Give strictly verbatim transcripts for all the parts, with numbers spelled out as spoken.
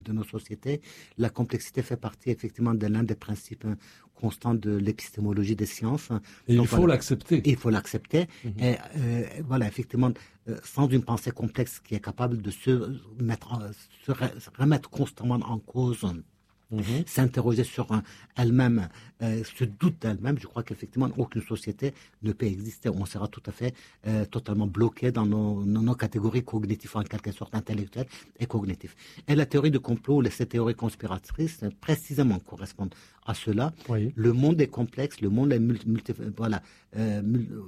de nos sociétés. La complexité fait partie effectivement de l'un des principes constants de l'épistémologie des sciences. Et Donc, il faut voilà, l'accepter. Il faut l'accepter. Mmh. Et euh, voilà, effectivement, euh, sans une pensée complexe qui est capable de se mettre, en, se remettre constamment en cause. Mmh. S'interroger sur un, elle-même, euh, se doute d'elle-même. Je crois qu'effectivement, aucune société ne peut exister. On sera tout à fait euh, totalement bloqué dans nos, dans nos catégories cognitives, en quelque sorte intellectuelles et cognitives. Et la théorie de complot, ces théories conspiratrices, précisément correspondent à cela. Oui. Le monde est complexe, le monde est multi, multi, voilà, euh,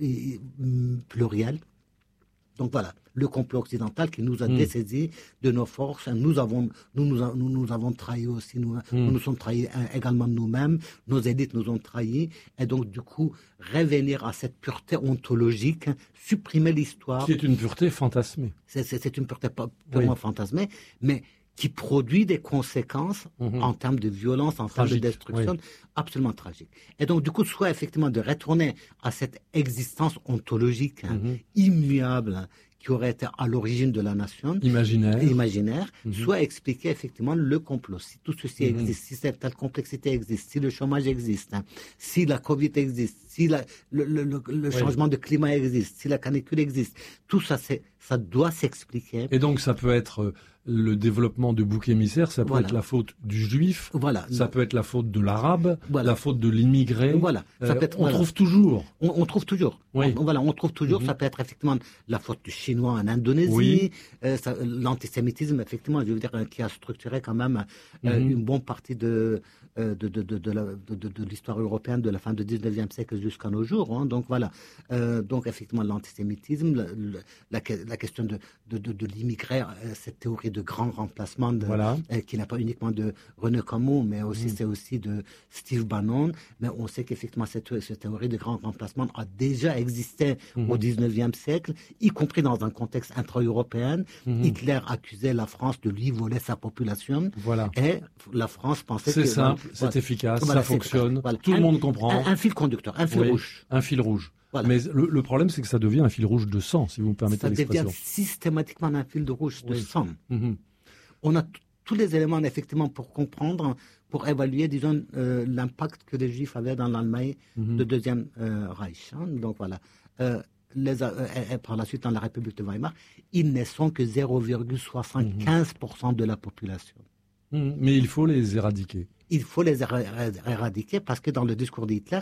pluriel. Donc voilà, le complot occidental qui nous a mmh. dessaisis de nos forces. Nous avons, nous, nous, nous, nous avons trahi aussi, nous, mmh. nous nous sommes trahis également nous-mêmes. Nos élites nous ont trahis. Et donc, du coup, revenir à cette pureté ontologique, supprimer l'histoire. Qui est une pureté fantasmée. C'est, c'est, c'est une pureté purement oui. fantasmée, mais qui produit des conséquences mmh. en termes de violence, en termes de destruction, oui. absolument tragiques. Et donc, du coup, soit effectivement de retourner à cette existence ontologique, mmh. hein, immuable, qui aurait été à l'origine de la nation, imaginaire, imaginaire mmh. soit expliquer effectivement le complot. Si tout ceci mmh. existe, si cette telle complexité existe, si le chômage existe, hein, si la Covid existe, si la, le, le, le, le oui. changement de climat existe, si la canicule existe, tout ça, c'est, ça doit s'expliquer. Et donc, ça peut être le développement de boucs émissaires, ça peut voilà. être la faute du juif, voilà. ça non. peut être la faute de l'arabe, voilà. la faute de l'immigré. Voilà. Ça euh, peut être, on voilà. trouve toujours. On, on trouve toujours. Oui. On, voilà, on trouve toujours. Mm-hmm. Ça peut être effectivement la faute du chinois en Indonésie, oui. euh, ça, l'antisémitisme, effectivement, je veux dire, qui a structuré quand même euh, mm-hmm. une bonne partie de de, de, de, de, la, de, de, de l'histoire européenne de la fin du dix-neuvième siècle jusqu'à nos jours. Hein. Donc voilà. Euh, donc effectivement, l'antisémitisme, la, la, la question de, de, de, de l'immigré, cette théorie de grand remplacement, de, voilà. euh, qui n'est pas uniquement de René Camus, mais aussi mmh. c'est aussi de Steve Bannon. Mais on sait qu'effectivement cette, cette théorie de grand remplacement a déjà existé mmh. au dix-neuvième siècle, y compris dans un contexte intra-européen. Mmh. Hitler accusait la France de lui voler sa population. Voilà. Et la France pensait c'est que... C'est simple, voilà, c'est voilà, efficace, voilà, ça c'est fonctionne, voilà. tout un, le monde comprend. Un, un fil conducteur, un fil oui, rouge. Un fil rouge. Voilà. Mais le, le problème, c'est que ça devient un fil rouge de sang, si vous me permettez ça l'expression. Ça devient systématiquement un fil de rouge de oui. sang. Mm-hmm. On a t- tous les éléments, effectivement, pour comprendre, pour évaluer, disons, euh, l'impact que les Juifs avaient dans l'Allemagne mm-hmm. du Deuxième euh, Reich. Hein. Donc voilà. Euh, les, euh, et, et par la suite, dans la République de Weimar, ils ne sont que zéro virgule soixante-quinze pour cent mm-hmm. de la population. Mm-hmm. Mais il faut les éradiquer. Il faut les éradiquer parce que dans le discours d'Hitler,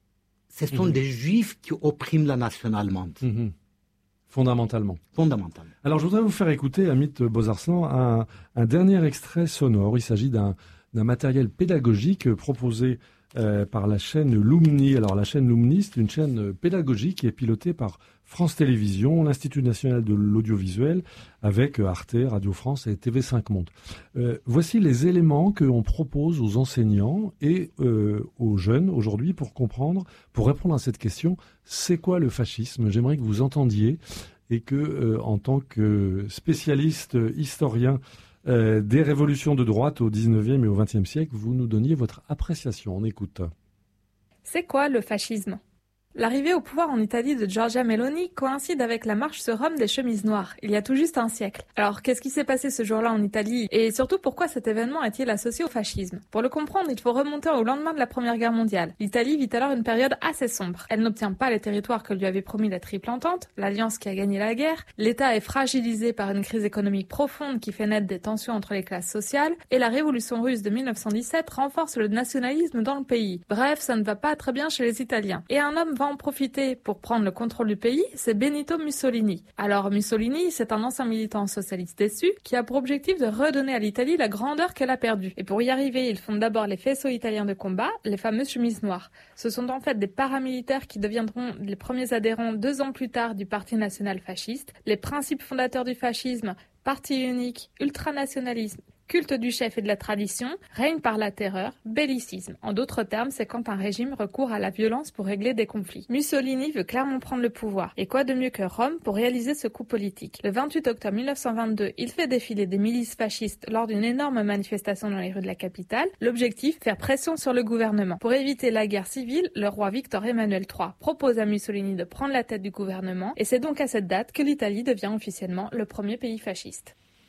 ce sont mmh. des Juifs qui oppriment la nation allemande. Mmh. Fondamentalement. Fondamentalement. Alors, je voudrais vous faire écouter, Amit Bozarslan, un, un dernier extrait sonore. Il s'agit d'un, d'un matériel pédagogique proposé euh, par la chaîne Lumni. Alors, la chaîne Lumni, c'est une chaîne pédagogique qui est pilotée par France Télévisions, l'Institut national de l'audiovisuel, avec Arte, Radio France et T V cinq Monde. Euh, voici les éléments qu'on propose aux enseignants et euh, aux jeunes aujourd'hui pour comprendre, pour répondre à cette question, c'est quoi le fascisme ? J'aimerais que vous entendiez et que, euh, en tant que spécialiste historien euh, des révolutions de droite au dix-neuvième et au vingtième siècle, vous nous donniez votre appréciation. On écoute. C'est quoi le fascisme ? L'arrivée au pouvoir en Italie de Giorgia Meloni coïncide avec la marche sur Rome des chemises noires, il y a tout juste un siècle. Alors, qu'est-ce qui s'est passé ce jour-là en Italie ? Et surtout, pourquoi cet événement est-il associé au fascisme ? Pour le comprendre, il faut remonter au lendemain de la Première Guerre mondiale. L'Italie vit alors une période assez sombre. Elle n'obtient pas les territoires que lui avait promis la Triple Entente, l'alliance qui a gagné la guerre. L'État est fragilisé par une crise économique profonde qui fait naître des tensions entre les classes sociales. Et la révolution russe de dix-neuf cent dix-sept renforce le nationalisme dans le pays. Bref, ça ne va pas très bien chez les Italiens. Et un homme va en profiter pour prendre le contrôle du pays, c'est Benito Mussolini. Alors Mussolini, c'est un ancien militant socialiste déçu qui a pour objectif de redonner à l'Italie la grandeur qu'elle a perdue. Et pour y arriver, il fonde d'abord les faisceaux italiens de combat, les fameuses chemises noires. Ce sont en fait des paramilitaires qui deviendront les premiers adhérents deux ans plus tard du Parti national fasciste. Les principes fondateurs du fascisme, parti unique, ultranationalisme, culte du chef et de la tradition, règne par la terreur, bellicisme. En d'autres termes, c'est quand un régime recourt à la violence pour régler des conflits. Mussolini veut clairement prendre le pouvoir. Et quoi de mieux que Rome pour réaliser ce coup politique ? Le vingt-huit octobre mille neuf cent vingt-deux, il fait défiler des milices fascistes lors d'une énorme manifestation dans les rues de la capitale. L'objectif, faire pression sur le gouvernement. Pour éviter la guerre civile, le roi Victor Emmanuel trois propose à Mussolini de prendre la tête du gouvernement. Et c'est donc à cette date que l'Italie devient officiellement le premier pays fasciste.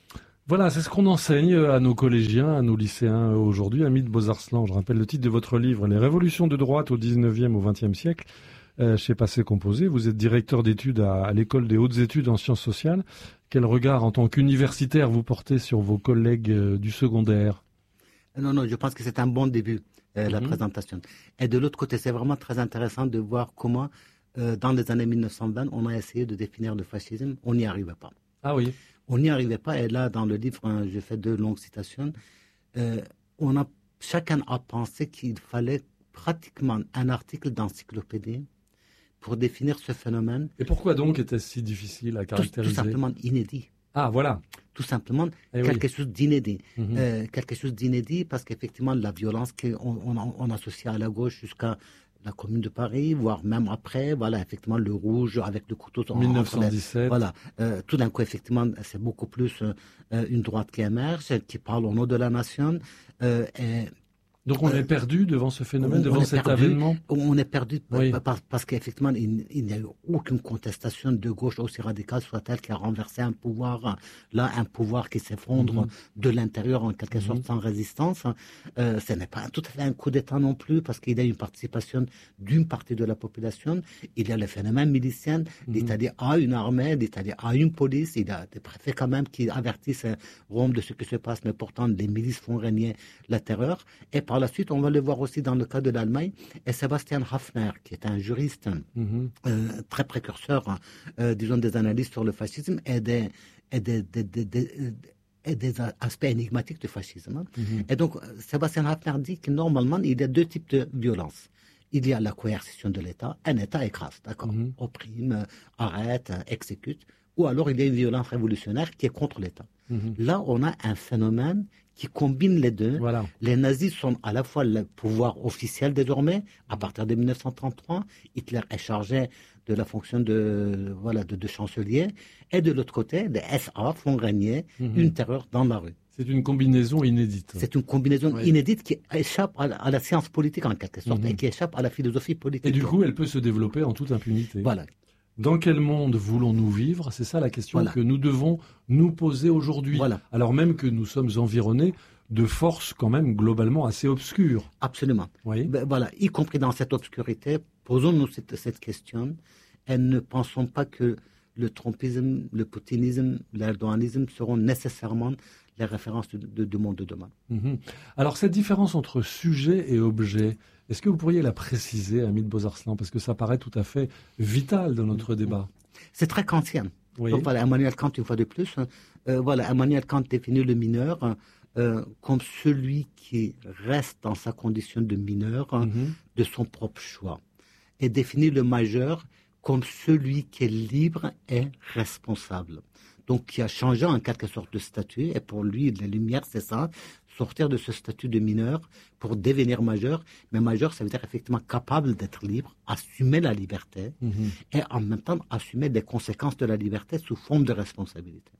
Voilà, c'est ce qu'on enseigne à nos collégiens, à nos lycéens aujourd'hui. Hamid Bozarslan, je rappelle le titre de votre livre, Les révolutions de droite au dix-neuvième au vingtième siècle, euh, chez Passé Composé. Vous êtes directeur d'études à, à l'école des hautes études en sciences sociales. Quel regard en tant qu'universitaire vous portez sur vos collègues euh, du secondaire? Non, non, je pense que c'est un bon début, euh, la mm-hmm. présentation. Et de l'autre côté, c'est vraiment très intéressant de voir comment, euh, dans les années mille neuf cent vingt, on a essayé de définir le fascisme. On n'y arrivait pas. Ah oui. On n'y arrivait pas, et là, dans le livre, hein, je fais deux longues citations. Euh, on a, chacun a pensé qu'il fallait pratiquement un article d'encyclopédie pour définir ce phénomène. Et pourquoi donc était-ce si difficile à caractériser? Tout, tout simplement inédit. Ah, voilà. Tout simplement eh quelque oui. chose d'inédit. Mm-hmm. Euh, quelque chose d'inédit parce qu'effectivement, la violence qu'on on, on associe à la gauche jusqu'à la Commune de Paris, voire même après, voilà, effectivement, le rouge avec le couteau. mille neuf cent dix-sept. Voilà. Euh, tout d'un coup, effectivement, c'est beaucoup plus euh, une droite qui émerge, qui parle au nom de la nation. Euh, et, Donc on euh, est perdu devant ce phénomène, on, devant on cet perdu, avènement. On est perdu oui. parce, parce qu'effectivement, il, il n'y a eu aucune contestation de gauche aussi radicale soit-elle qui a renversé un pouvoir, là, un pouvoir qui s'effondre mm-hmm. de l'intérieur en quelque mm-hmm. sorte sans résistance. Euh, ce n'est pas tout à fait un coup d'État non plus parce qu'il y a une participation d'une partie de la population. Il y a le phénomène milicien. Mm-hmm. L'Italie a une armée, l'Italie a une police. Il y a des préfets quand même qui avertissent Rome de ce qui se passe, mais pourtant les milices font régner la terreur. Et par la suite, on va le voir aussi dans le cas de l'Allemagne, et Sebastian Haffner, qui est un juriste mm-hmm. euh, très précurseur, euh, disons, des analyses sur le fascisme et des, et des, des, des, des, et des aspects énigmatiques du fascisme. Mm-hmm. Et donc, Sebastian Haffner dit que normalement, il y a deux types de violence. Il y a la coercition de l'État, un État écrase, d'accord, mm-hmm. opprime, arrête, exécute, ou alors il y a une violence révolutionnaire qui est contre l'État. Mm-hmm. Là, on a un phénomène qui combine les deux. Voilà. Les nazis sont à la fois le pouvoir officiel désormais, à partir de mille neuf cent trente-trois, Hitler est chargé de la fonction de, voilà, de, de chancelier, et de l'autre côté, les S A font régner mmh. une terreur dans la rue. C'est une combinaison inédite. C'est une combinaison oui. inédite qui échappe à la, à la science politique en quelque sorte, mmh. et qui échappe à la philosophie politique. Et du coup, elle peut se développer en toute impunité. Voilà. Dans quel monde voulons-nous vivre? C'est ça la question voilà. que nous devons nous poser aujourd'hui. Voilà. Alors même que nous sommes environnés de forces quand même globalement assez obscures. Absolument. Oui. Ben, voilà, y compris dans cette obscurité, posons-nous cette, cette question et ne pensons pas que le trumpisme, le poutinisme, l'erdoganisme seront nécessairement les références du, de, du monde de demain. Mmh. Alors cette différence entre sujet et objet, est-ce que vous pourriez la préciser, Hamid Bozarslan, parce que ça paraît tout à fait vital dans notre débat. C'est très kantien. Oui. Donc voilà, Emmanuel Kant, une fois de plus, euh, voilà, Emmanuel Kant définit le mineur euh, comme celui qui reste dans sa condition de mineur mmh. de son propre choix, et définit le majeur comme celui qui est libre et responsable. Donc qui a changé en quelque sorte de statut, et pour lui, la lumière, c'est ça, sortir de ce statut de mineur pour devenir majeur. Mais majeur, ça veut dire effectivement capable d'être libre, assumer la liberté, mmh. et en même temps assumer des conséquences de la liberté sous forme de responsabilité.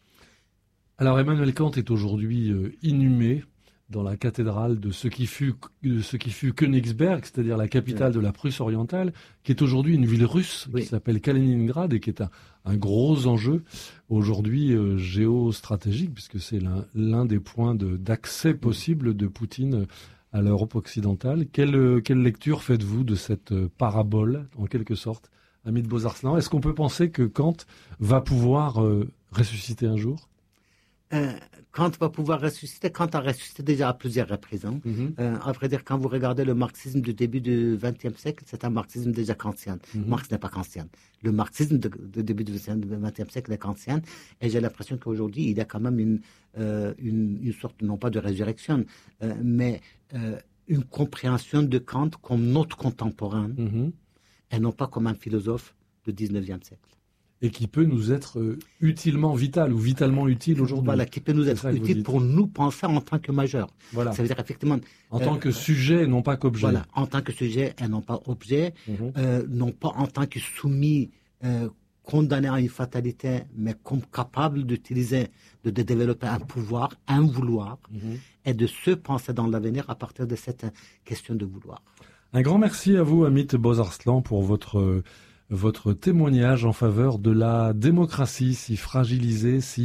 Alors Emmanuel Kant est aujourd'hui euh, inhumé dans la cathédrale de ce qui fut, de ce qui fut Königsberg, c'est-à-dire la capitale oui. de la Prusse orientale, qui est aujourd'hui une ville russe oui. qui s'appelle Kaliningrad et qui est un, un gros enjeu aujourd'hui euh, géostratégique, puisque c'est l'un, l'un des points de, d'accès possible de Poutine à l'Europe occidentale. Quelle, quelle lecture faites-vous de cette parabole, en quelque sorte, Hamid Bozarslan? Est-ce qu'on peut penser que Kant va pouvoir euh, ressusciter un jour? Euh, Kant va pouvoir ressusciter. Kant a ressuscité déjà à plusieurs reprises. Hein. Mm-hmm. Euh, à vrai dire, quand vous regardez le marxisme du début du vingtième siècle, c'est un marxisme déjà kantien. Mm-hmm. Marx n'est pas kantien. Le marxisme du de, de début du vingtième siècle est kantien. Et j'ai l'impression qu'aujourd'hui, il y a quand même une, euh, une, une sorte, non pas de résurrection, euh, mais euh, une compréhension de Kant comme notre contemporain, mm-hmm. et non pas comme un philosophe du dix-neuvième siècle. Et qui peut nous être euh, utilement vital ou vitalement utile aujourd'hui. Voilà, qui peut nous être utile pour nous penser en tant que majeur. Voilà. Ça veut dire effectivement... En euh, tant que sujet, non pas qu'objet. Voilà, en tant que sujet et non pas objet, mmh. euh, non pas en tant que soumis, euh, condamné à une fatalité, mais comme capable d'utiliser, de, de développer un pouvoir, un vouloir, mmh. et de se penser dans l'avenir à partir de cette question de vouloir. Un grand merci à vous, Hamid Bozarslan, pour votre... Euh, votre témoignage en faveur de la démocratie si fragilisée, si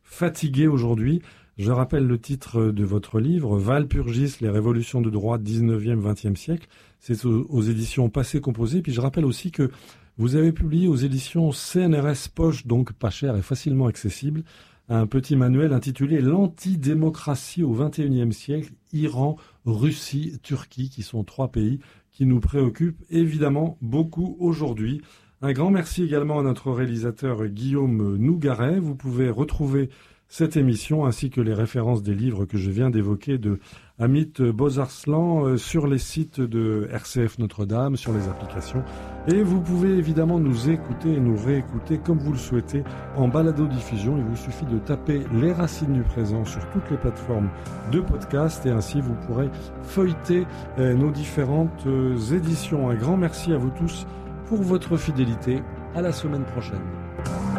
fatigué aujourd'hui. Je rappelle le titre de votre livre, Walpurgis, les révolutions de droite dix-neuvième vingtième siècle. C'est aux, aux éditions Passé Composé. Puis je rappelle aussi que vous avez publié aux éditions C N R S Poche, donc pas cher et facilement accessible, un petit manuel intitulé L'antidémocratie au vingt et unième siècle, Iran, Russie, Turquie, qui sont trois pays qui nous préoccupent évidemment beaucoup aujourd'hui. Un grand merci également à notre réalisateur Guillaume Nougaret. Vous pouvez retrouver cette émission ainsi que les références des livres que je viens d'évoquer de Amit Bozarslan sur les sites de R C F Notre-Dame, sur les applications. Et vous pouvez évidemment nous écouter et nous réécouter comme vous le souhaitez en balado-diffusion. Il vous suffit de taper Les Racines du Présent sur toutes les plateformes de podcast et ainsi vous pourrez feuilleter nos différentes éditions. Un grand merci à vous tous pour votre fidélité. À la semaine prochaine.